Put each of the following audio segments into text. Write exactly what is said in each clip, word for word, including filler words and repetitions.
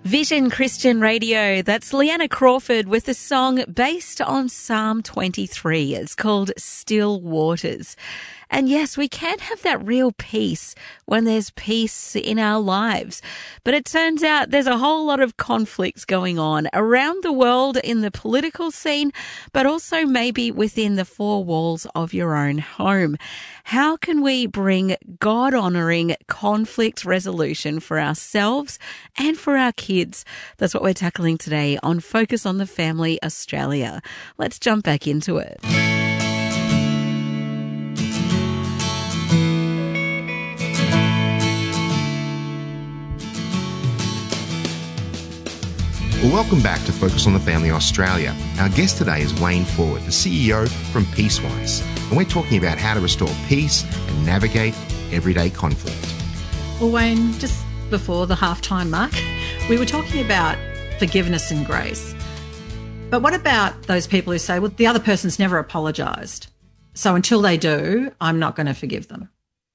Vision Christian Radio. That's Leanna Crawford with a song based on Psalm twenty-three. It's called Still Waters. And yes, we can have that real peace when there's peace in our lives. But it turns out there's a whole lot of conflicts going on around the world in the political scene, but also maybe within the four walls of your own home. How can we bring God-honouring conflict resolution for ourselves and for our kids? That's what we're tackling today on Focus on the Family Australia. Let's jump back into it. Well, welcome back to Focus on the Family Australia. Our guest today is Wayne Ford, the C E O from Peacewise, and we're talking about how to restore peace and navigate everyday conflict. Well, Wayne, just before the halftime mark, we were talking about forgiveness and grace. But what about those people who say, well, the other person's never apologised, so until they do, I'm not going to forgive them?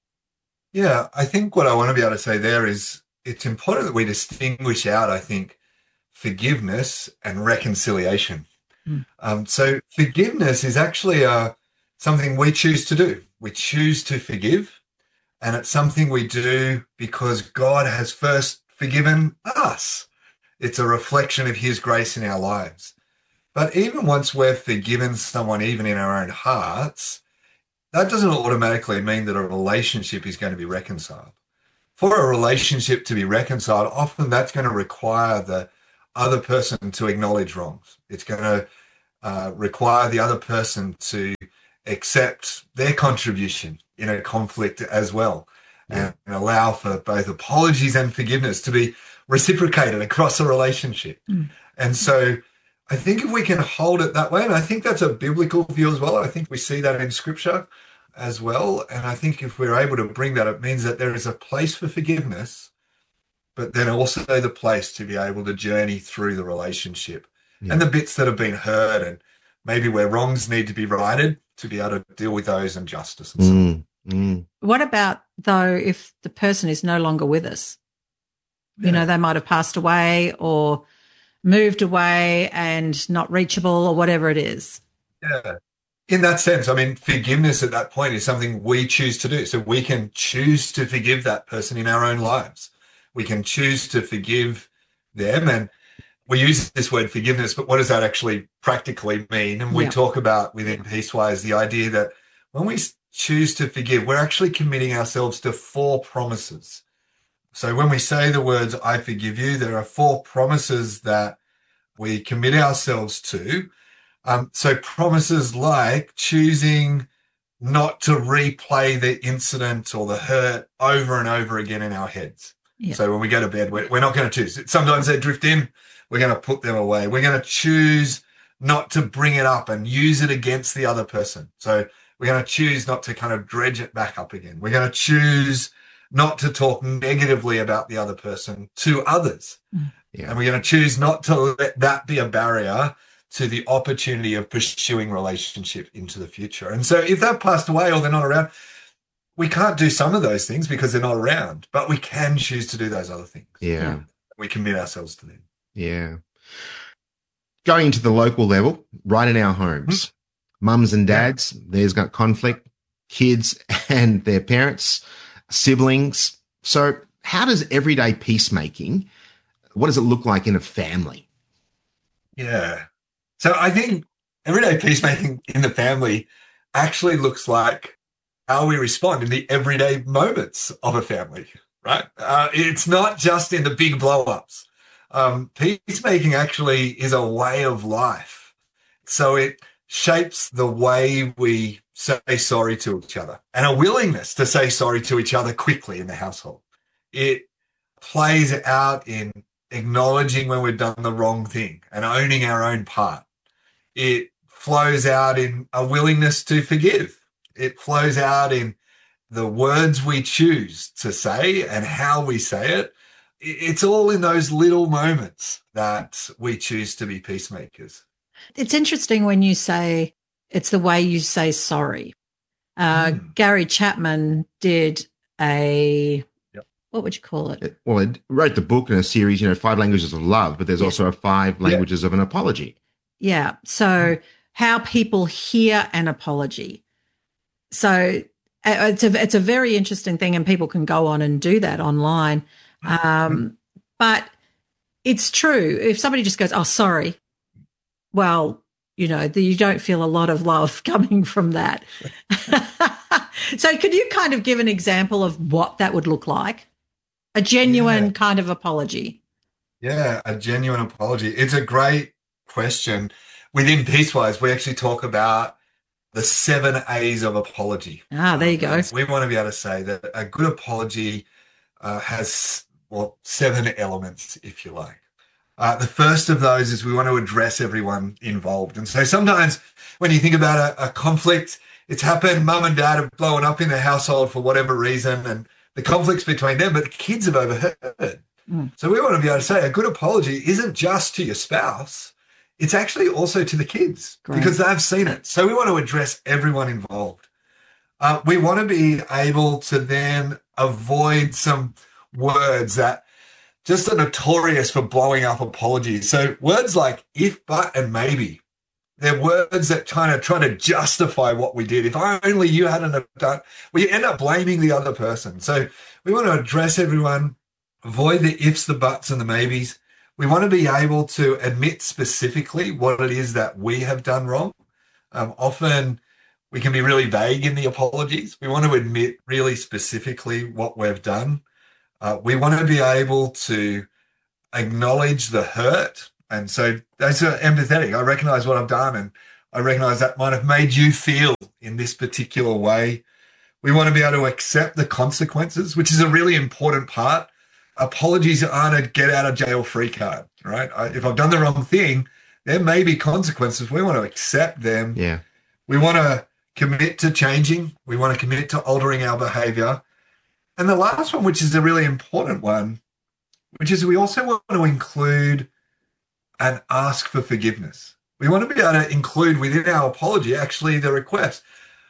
Yeah, I think what I want to be able to say there is it's important that we distinguish out, I think, forgiveness and reconciliation. Mm. Um, so forgiveness is actually uh, something we choose to do. We choose to forgive, and it's something we do because God has first forgiven us. It's a reflection of his grace in our lives. But even once we've forgiven someone, even in our own hearts, that doesn't automatically mean that a relationship is going to be reconciled. For a relationship to be reconciled, often that's going to require the other person to acknowledge wrongs. It's going to uh, require the other person to accept their contribution in a conflict as well, yeah. and, and allow for both apologies and forgiveness to be reciprocated across a relationship. Mm. And so I think if we can hold it that way, and I think that's a biblical view as well, I think we see that in Scripture as well, and I think if we're able to bring that, it means that there is a place for forgiveness, but then also the place to be able to journey through the relationship yeah. and the bits that have been hurt and maybe where wrongs need to be righted to be able to deal with those and justice and so on. Mm, mm. What about, though, if the person is no longer with us? Yeah. You know, they might have passed away or moved away and not reachable or whatever it is. Yeah. In that sense, I mean, forgiveness at that point is something we choose to do. So we can choose to forgive that person in our own lives. We can choose to forgive them. And we use this word forgiveness, but what does that actually practically mean? And we yeah. talk about within Peacewise the idea that when we choose to forgive, we're actually committing ourselves to four promises. So when we say the words, I forgive you, there are four promises that we commit ourselves to. Um, so promises like choosing not to replay the incident or the hurt over and over again in our heads. Yeah. So when we go to bed, we're, we're not going to choose. Sometimes they drift in. We're going to put them away. We're going to choose not to bring it up and use it against the other person. So we're going to choose not to kind of dredge it back up again. We're going to choose not to talk negatively about the other person to others. Yeah. And we're going to choose not to let that be a barrier to the opportunity of pursuing relationship into the future. And so if they've passed away or they're not around, we can't do some of those things because they're not around, but we can choose to do those other things. Yeah. We commit ourselves to them. Yeah. Going into the local level, right in our homes, mm-hmm. mums and dads, yeah. there's got conflict, kids and their parents, siblings. So how does everyday peacemaking, what does it look like in a family? Yeah. So I think everyday peacemaking in the family actually looks like how we respond in the everyday moments of a family, right? Uh, it's not just in the big blow-ups. Um, peacemaking actually is a way of life. So it shapes the way we say sorry to each other and a willingness to say sorry to each other quickly in the household. It plays out in acknowledging when we've done the wrong thing and owning our own part. It flows out in a willingness to forgive. It flows out in the words we choose to say and how we say it. It's all in those little moments that we choose to be peacemakers. It's interesting when you say it's the way you say sorry. Uh, mm. Gary Chapman did a yep. What would you call it? It- well, it wrote the book and a series, you know, Five Languages of Love, but there's Yes. also a Five Languages of an Apology. Yeah. So how people hear an apology. So uh, it's a, it's a very interesting thing, and people can go on and do that online. Um, but it's true. If somebody just goes, oh, sorry, well, you know, the, you don't feel a lot of love coming from that. So could you kind of give an example of what that would look like? A genuine Yeah. kind of apology. Yeah, a genuine apology. It's a great question. Within Peacewise, we actually talk about the seven A's of apology. Ah, there you go. We want to be able to say that a good apology uh, has, well, seven elements, if you like. Uh, the first of those is we want to address everyone involved. And so sometimes when you think about a, a conflict, it's happened, mum and dad have blown up in the household for whatever reason, and the conflict's between them, but the kids have overheard. Mm. So we want to be able to say a good apology isn't just to your spouse, it's actually also to the kids Great. because they've seen it. So we want to address everyone involved. Uh, we want to be able to then avoid some words that just are notorious for blowing up apologies. So words like if, but, and maybe. They're words that kind of try to justify what we did. If only you hadn't have done, we end up blaming the other person. So we want to address everyone, avoid the ifs, the buts, and the maybes. We want to be able to admit specifically what it is that we have done wrong. Um, often we can be really vague in the apologies. We want to admit really specifically what we've done. Uh, we want to be able to acknowledge the hurt. And so that's uh, empathetic. I recognize what I've done, and I recognize that might have made you feel in this particular way. We want to be able to accept the consequences, which is a really important part. Apologies aren't a get out of jail free card, right? I, if I've done the wrong thing, there may be consequences. We want to accept them. Yeah. We want to commit to changing. We want to commit to altering our behavior. And the last one, which is a really important one, which is we also want to include and ask for forgiveness. We want to be able to include within our apology actually the request.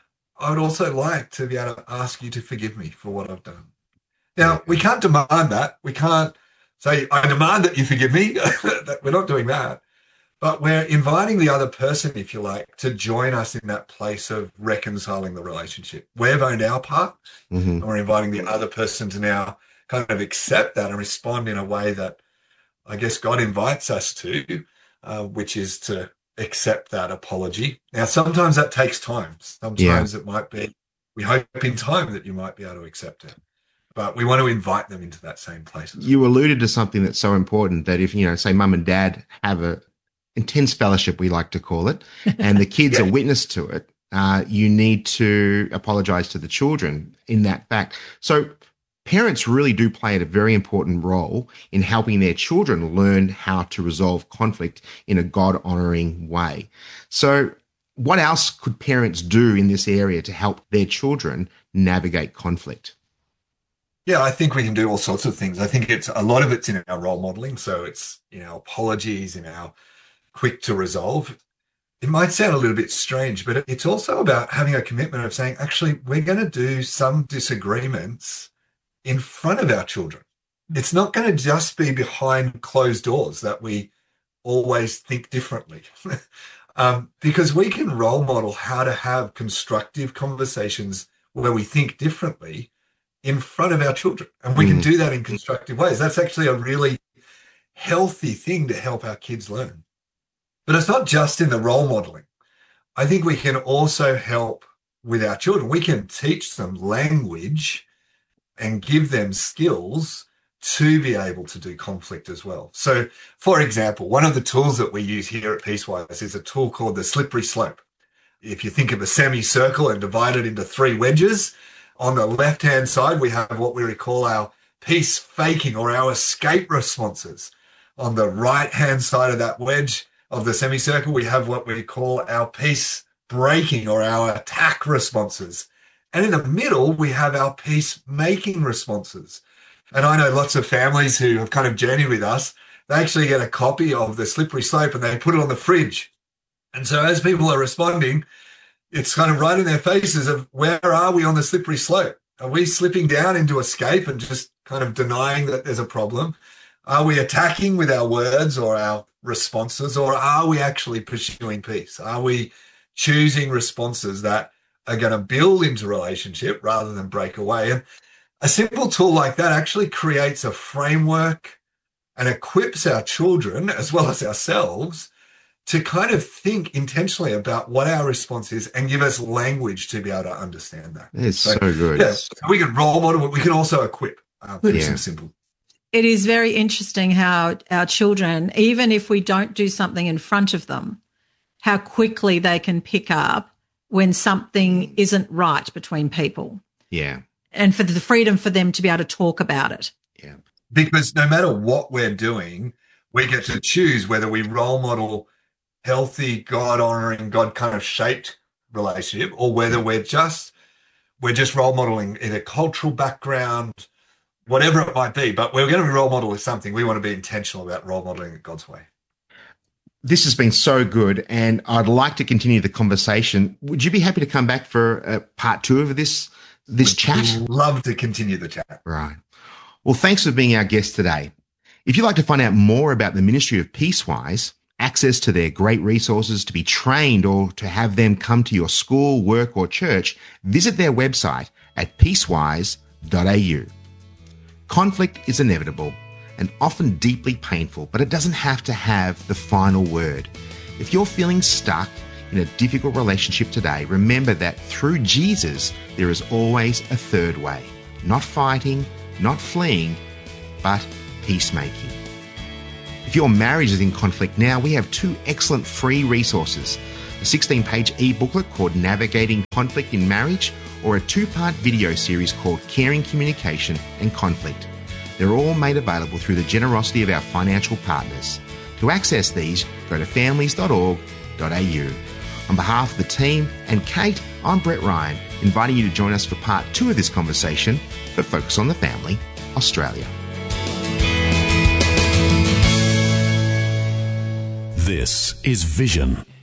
I would also like to be able to ask you to forgive me for what I've done. Now, we can't demand that. We can't say, I demand that you forgive me. We're not doing that. But we're inviting the other person, if you like, to join us in that place of reconciling the relationship. We've owned our part, Mm-hmm. and we're inviting the other person to now kind of accept that and respond in a way that I guess God invites us to, uh, which is to accept that apology. Now, sometimes that takes time. Sometimes it might be, we hope in time that you might be able to accept it. But we want to invite them into that same place. You alluded to something that's so important, that if, you know, say mum and dad have a intense fellowship, we like to call it, and the kids Yeah. are witness to it, uh, you need to apologize to the children in that fact. So parents really do play a very important role in helping their children learn how to resolve conflict in a God-honoring way. So what else could parents do in this area to help their children navigate conflict? Yeah, I think we can do all sorts of things. I think it's a lot of it's in our role modeling. So it's in our apologies, in our quick to resolve. It might sound a little bit strange, but it's also about having a commitment of saying, actually, we're going to do some disagreements in front of our children. It's not going to just be behind closed doors that we always think differently. um, because we can role model how to have constructive conversations where we think differently in front of our children. And we Mm. can do that in constructive ways. That's actually a really healthy thing to help our kids learn. But it's not just in the role modeling. I think we can also help with our children. We can teach them language and give them skills to be able to do conflict as well. So, for example, one of the tools that we use here at Peacewise is a tool called the slippery slope. If you think of a semicircle and divide it into three wedges, on the left-hand side, we have what we call our peace faking or our escape responses. On the right-hand side of that wedge of the semicircle, we have what we call our peace breaking or our attack responses. And in the middle, we have our peace-making responses. And I know lots of families who have kind of journeyed with us, they actually get a copy of the slippery slope and they put it on the fridge. And so as people are responding, it's kind of right in their faces of where are we on the slippery slope? Are we slipping down into escape and just kind of denying that there's a problem? Are we attacking with our words or our responses, or are we actually pursuing peace? Are we choosing responses that are going to build into relationship rather than break away? And a simple tool like that actually creates a framework and equips our children as well as ourselves to kind of think intentionally about what our response is and give us language to be able to understand that. It's so, so good. Yeah, so we can role model, but we can also equip. Uh, yeah. Some simple. It is very interesting how our children, even if we don't do something in front of them, how quickly they can pick up when something isn't right between people. Yeah. And for the freedom for them to be able to talk about it. Yeah. Because no matter what we're doing, we get to choose whether we role model healthy, God-honoring, God kind of shaped relationship, or whether we're just we're just role modeling either cultural background, whatever it might be. But we're going to be role model with something. We want to be intentional about role modeling it God's way. This has been so good, and I'd like to continue the conversation. Would you be happy to come back for uh, part two of this this We'd chat? Love to continue the chat. Right. Well, thanks for being our guest today. If you'd like to find out more about the ministry of Peacewise, access to their great resources, to be trained, or to have them come to your school, work, or church, visit their website at peacewise dot a u. Conflict is inevitable and often deeply painful, but it doesn't have to have the final word. If you're feeling stuck in a difficult relationship today, remember that through Jesus, there is always a third way. Not fighting, not fleeing, but peacemaking. If your marriage is in conflict now, we have two excellent free resources: a sixteen-page e-booklet called Navigating Conflict in Marriage, or a two-part video series called Caring Communication and Conflict. They're all made available through the generosity of our financial partners. To access these, go to families dot org dot a u. On behalf of the team and Kate, I'm Brett Ryan, inviting you to join us for part two of this conversation for Focus on the Family, Australia. This is Vision.